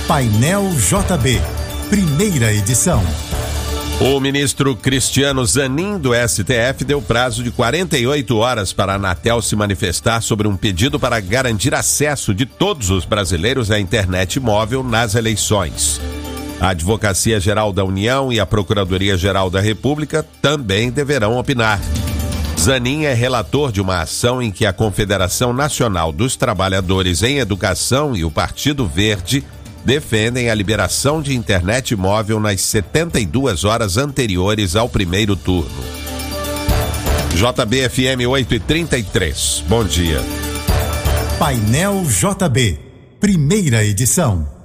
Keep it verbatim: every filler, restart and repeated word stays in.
Painel J B, primeira edição. O ministro Cristiano Zanin, do S T F, deu prazo de quarenta e oito horas para a Anatel se manifestar sobre um pedido para garantir acesso de todos os brasileiros à internet móvel nas eleições. A Advocacia Geral da União e a Procuradoria-Geral da República também deverão opinar. Zanin é relator de uma ação em que a Confederação Nacional dos Trabalhadores em Educação e o Partido Verde defendem a liberação de internet móvel nas setenta e duas horas anteriores ao primeiro turno. J B F M oito e trinta e três. Bom dia. Painel J B, primeira edição.